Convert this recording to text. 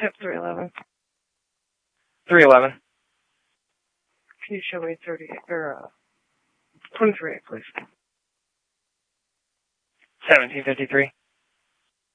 Tip 311. 311. Can you show me 23, please? 1753.